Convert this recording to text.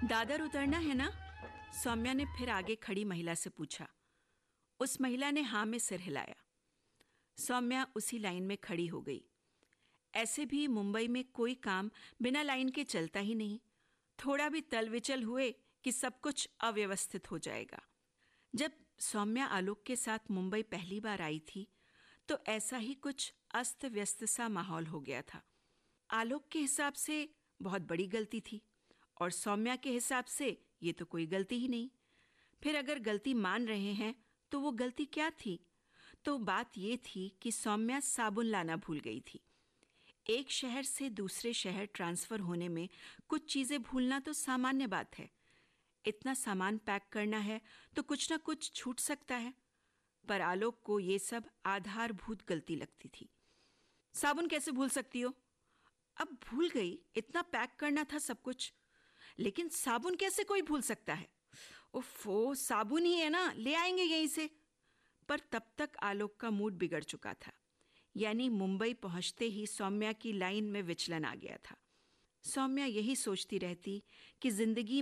दादर उतरना है ना? सौम्या ने फिर आगे खड़ी महिला से पूछा। उस महिला ने हाँ में सिर हिलाया। सौम्या उसी लाइन में खड़ी हो गई। ऐसे भी मुंबई में कोई काम बिना लाइन के चलता ही नहीं। थोड़ा भी तलविचल हुए कि सब कुछ अव्यवस्थित हो जाएगा। जब सौम्या आलोक के साथ मुंबई पहली बार आई थी तो ऐसा ही कुछ अस्त व्यस्त सा माहौल हो गया था। आलोक के हिसाब से बहुत बड़ी गलती थी और सौम्या के हिसाब से ये तो कोई गलती ही नहीं। फिर अगर गलती मान रहे हैं तो वो गलती क्या थी? तो बात ये थी कि सौम्या साबुन लाना भूल गई थी। एक शहर से दूसरे शहर ट्रांसफर होने में कुछ चीजें भूलना तो सामान्य बात है। इतना सामान पैक करना है तो कुछ ना कुछ छूट सकता है, पर आलोक को ये सब आधारभूत गलती लगती थी। साबुन कैसे भूल सकती हो? अब भूल गई, इतना पैक करना था सब कुछ। लेकिन साबुन कैसे कोई भूल सकता है? ओफो, साबुन ही है ना, ले आएंगे यहीं से। पर तब तक आलोक का मूड बिगड़ चुका था। यानी मुंबई पहुंचते ही सौम्या की लाइन में विचलन आ गया था। सौम्या यही सोचती रहती कि जिंदगी